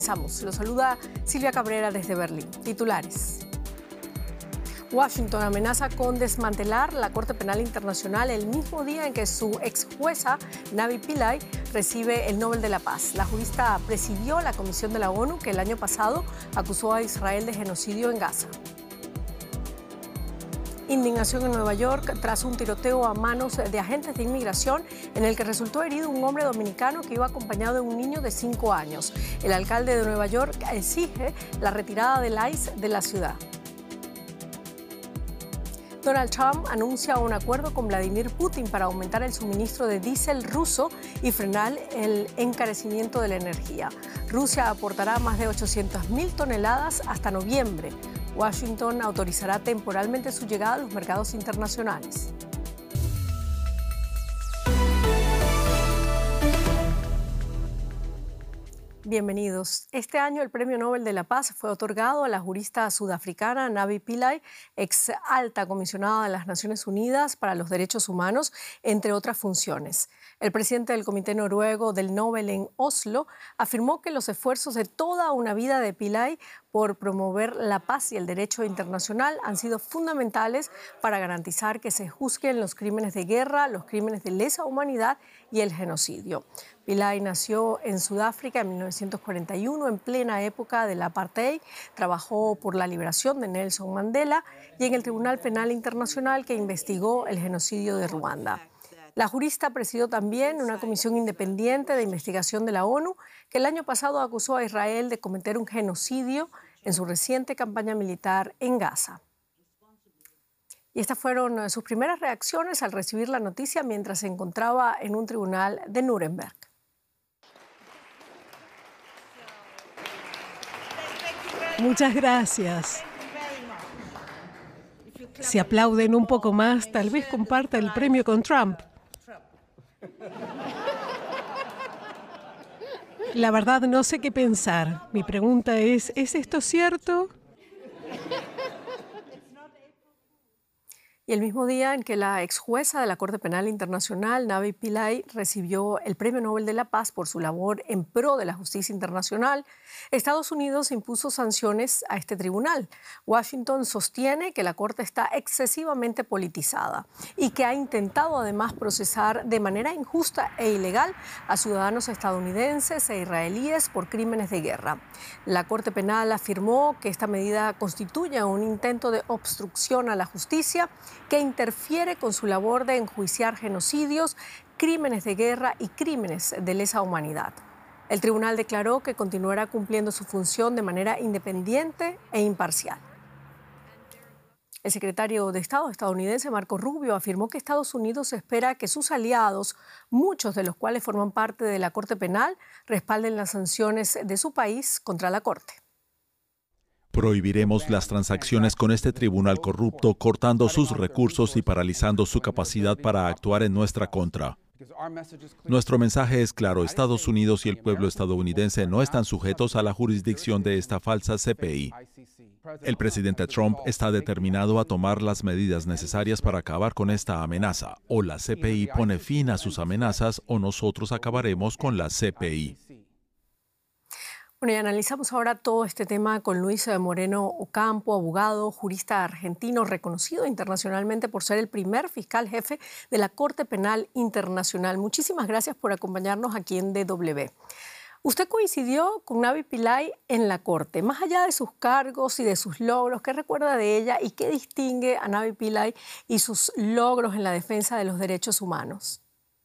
Lo saluda Silvia Cabrera desde Berlín. Titulares. Washington amenaza con desmantelar la Corte Penal Internacional el mismo día en que su ex jueza, Navi Pillay, recibe el Nobel de la Paz. La jurista presidió la comisión de la ONU que el año pasado acusó a Israel de genocidio en Gaza. Indignación en Nueva York tras un tiroteo a manos de agentes de inmigración en el que resultó herido un hombre dominicano que iba acompañado de un niño de 5 años. El alcalde de Nueva York exige la retirada del ICE de la ciudad. Donald Trump anuncia un acuerdo con Vladimir Putin para aumentar el suministro de diésel ruso y frenar el encarecimiento de la energía. Rusia aportará más de 800.000 toneladas hasta noviembre. Washington autorizará temporalmente su llegada a los mercados internacionales. Bienvenidos. Este año el Premio Nobel de la Paz fue otorgado a la jurista sudafricana Navi Pillay, ex alta comisionada de las Naciones Unidas para los Derechos Humanos, entre otras funciones. El presidente del Comité Noruego del Nobel en Oslo afirmó que los esfuerzos de toda una vida de Pillay por promover la paz y el derecho internacional han sido fundamentales para garantizar que se juzguen los crímenes de guerra, los crímenes de lesa humanidad y el genocidio. Pillay nació en Sudáfrica en 1941, en plena época del apartheid. Trabajó por la liberación de Nelson Mandela y en el Tribunal Penal Internacional que investigó el genocidio de Ruanda. La jurista presidió también una comisión independiente de investigación de la ONU que el año pasado acusó a Israel de cometer un genocidio en su reciente campaña militar en Gaza. Y estas fueron sus primeras reacciones al recibir la noticia mientras se encontraba en un tribunal de Nuremberg. Muchas gracias. Si aplauden un poco más, tal vez comparta el premio con Trump. La verdad no sé qué pensar. Mi pregunta ¿es esto cierto? Y el mismo día en que la ex jueza de la Corte Penal Internacional, Navi Pillay, recibió el Premio Nobel de la Paz por su labor en pro de la justicia internacional, Estados Unidos impuso sanciones a este tribunal. Washington sostiene que la Corte está excesivamente politizada y que ha intentado además procesar de manera injusta e ilegal a ciudadanos estadounidenses e israelíes por crímenes de guerra. La Corte Penal afirmó que esta medida constituye un intento de obstrucción a la justicia que interfiere con su labor de enjuiciar genocidios, crímenes de guerra y crímenes de lesa humanidad. El tribunal declaró que continuará cumpliendo su función de manera independiente e imparcial. El secretario de Estado estadounidense Marco Rubio afirmó que Estados Unidos espera que sus aliados, muchos de los cuales forman parte de la Corte Penal, respalden las sanciones de su país contra la Corte. Prohibiremos las transacciones con este tribunal corrupto, cortando sus recursos y paralizando su capacidad para actuar en nuestra contra. Nuestro mensaje es claro: Estados Unidos y el pueblo estadounidense no están sujetos a la jurisdicción de esta falsa CPI. El presidente Trump está determinado a tomar las medidas necesarias para acabar con esta amenaza. O la CPI pone fin a sus amenazas o nosotros acabaremos con la CPI. Bueno, y analizamos ahora todo este tema con Luis Moreno Ocampo, abogado, jurista argentino, reconocido internacionalmente por ser el primer fiscal jefe de la Corte Penal Internacional. Muchísimas gracias por acompañarnos aquí en DW. Usted coincidió con Navi Pillay en la Corte. Más allá de sus cargos y de sus logros, ¿qué recuerda de ella y qué distingue a Navi Pillay y sus logros en la defensa de los derechos humanos?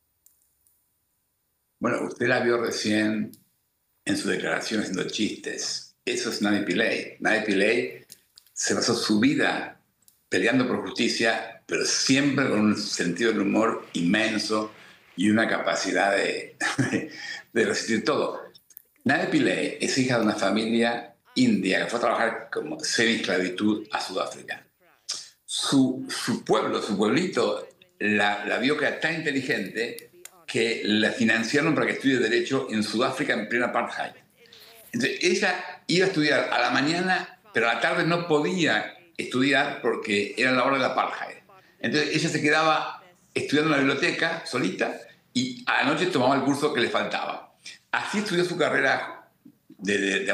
Bueno, usted la vio recién en su declaración haciendo chistes. Eso es Navi Pillay. Navi Pillay se basó su vida peleando por justicia, pero siempre con un sentido del humor inmenso y una capacidad de resistir todo. Navi Pillay es hija de una familia india que fue a trabajar como semi-esclavitud a Sudáfrica. Su pueblo, su pueblito, la vio que era tan inteligente que la financiaron para que estudie Derecho en Sudáfrica en plena apartheid. Entonces, ella iba a estudiar a la mañana, pero a la tarde no podía estudiar porque era la hora de la apartheid. Entonces, ella se quedaba estudiando en la biblioteca solita y a la noche tomaba el curso que le faltaba. Así estudió su carrera de